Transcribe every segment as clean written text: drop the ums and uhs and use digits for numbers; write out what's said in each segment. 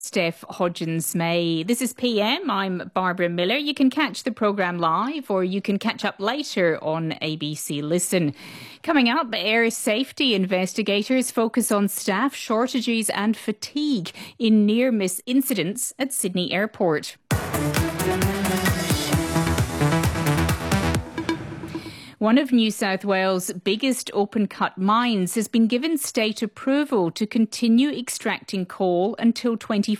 Steph Hodgins-May. This is PM. I'm Barbara Miller. You can catch the programme live or you can catch up later on ABC Listen. Coming up, air safety investigators focus on staff shortages and fatigue in near-miss incidents at Sydney Airport. One of New South Wales' biggest open-cut mines has been given state approval to continue extracting coal until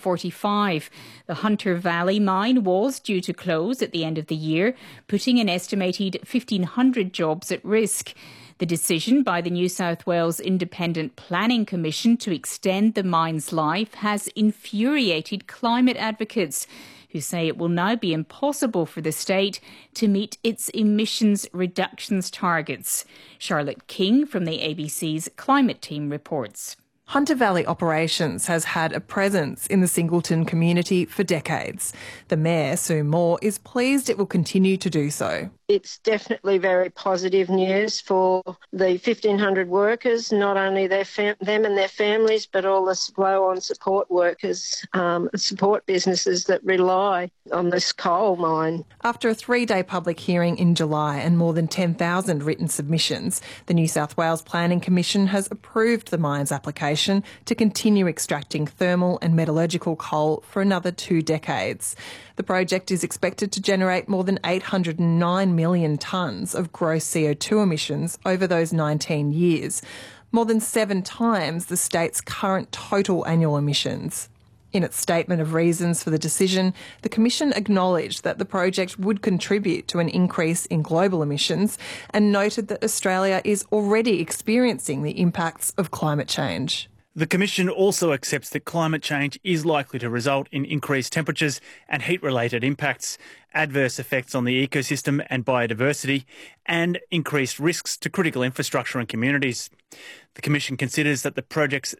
2045. The Hunter Valley mine was due to close at the end of the year, putting an estimated 1,500 jobs at risk. The decision by the New South Wales Independent Planning Commission to extend the mine's life has infuriated climate advocates, who say it will now be impossible for the state to meet its emissions reductions targets. Charlotte King from the ABC's Climate Team reports. Hunter Valley Operations has had a presence in the Singleton community for decades. The Mayor, Sue Moore, is pleased it will continue to do so. It's definitely very positive news for the 1,500 workers, not only them and their families, but all the flow-on support workers, support businesses that rely on this coal mine. After a 3-day public hearing in July and more than 10,000 written submissions, the New South Wales Planning Commission has approved the mine's application to continue extracting thermal and metallurgical coal for another 2 decades. The project is expected to generate more than 809 million tonnes of gross CO2 emissions over those 19 years, more than 7 times the state's current total annual emissions. In its statement of reasons for the decision, the Commission acknowledged that the project would contribute to an increase in global emissions and noted that Australia is already experiencing the impacts of climate change. The Commission also accepts that climate change is likely to result in increased temperatures and heat-related impacts, adverse effects on the ecosystem and biodiversity, and increased risks to critical infrastructure and communities. The Commission considers that the project's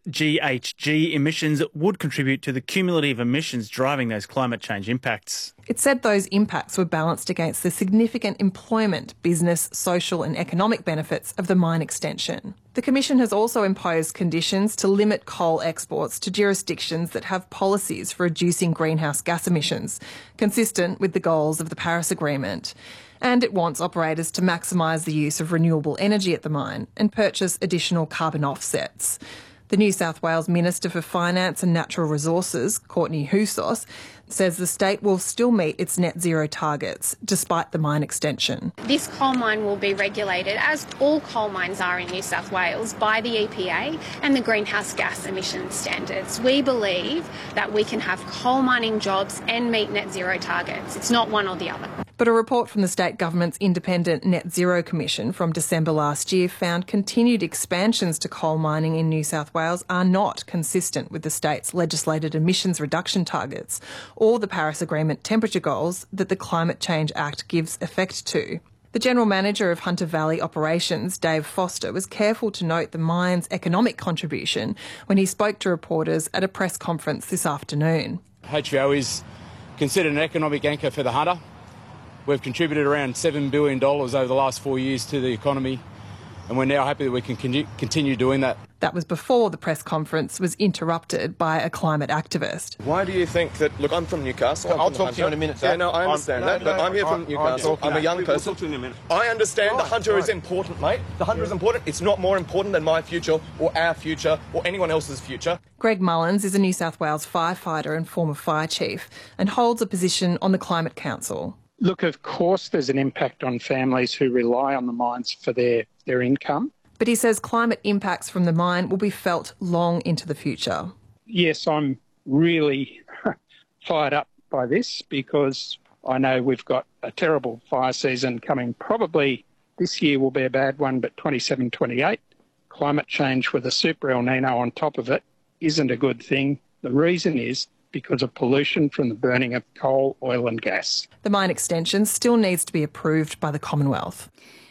GHG emissions would contribute to the cumulative emissions driving those climate change impacts. It said those impacts were balanced against the significant employment, business, social and economic benefits of the mine extension. The Commission has also imposed conditions to limit coal exports to jurisdictions that have policies for reducing greenhouse gas emissions, consistent with the goals of the Paris Agreement. And it wants operators to maximise the use of renewable energy at the mine and purchase additional carbon offsets. The New South Wales Minister for Finance and Natural Resources, Courtney Houssos, says the state will still meet its net zero targets despite the mine extension. This coal mine will be regulated, as all coal mines are in New South Wales, by the EPA and the greenhouse gas emissions standards. We believe that we can have coal mining jobs and meet net zero targets. It's not one or the other. But a report from the state government's independent Net Zero Commission from December last year found continued expansions to coal mining in New South Wales are not consistent with the state's legislated emissions reduction targets or the Paris Agreement temperature goals that the Climate Change Act gives effect to. The General Manager of Hunter Valley Operations, Dave Foster, was careful to note the mine's economic contribution when he spoke to reporters at a press conference this afternoon. HVO is considered an economic anchor for the Hunter. We've contributed around $7 billion over the last 4 years to the economy, and we're now happy that we can continue doing that. That was before the press conference was interrupted by a climate activist. Why do you think that... Look, I'm from Newcastle. I'll talk to you in a minute, sir. Yeah, no, I understand that, but I'm here from Newcastle. I'm a young person. We'll talk to you in a minute. I understand the Hunter is important, mate. The Hunter is important. It's not more important than my future or our future or anyone else's future. Greg Mullins is a New South Wales firefighter and former fire chief and holds a position on the Climate Council. Look, of course there's an impact on families who rely on the mines for their income. But he says climate impacts from the mine will be felt long into the future. Yes, I'm really fired up by this because I know we've got a terrible fire season coming. Probably this year will be a bad one, but 27, 28. Climate change with a super El Nino on top of it isn't a good thing. The reason is because of pollution from the burning of coal, oil and gas. The mine extension still needs to be approved by the Commonwealth.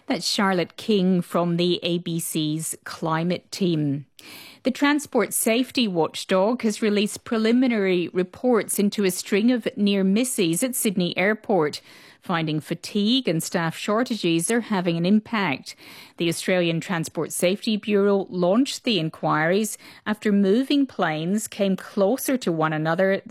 That's Charlotte King from the ABC's climate team. The Transport Safety Watchdog has released preliminary reports into a string of near misses at Sydney Airport. Finding fatigue and staff shortages are having an impact. The Australian Transport Safety Bureau launched the inquiries after moving planes came closer to one another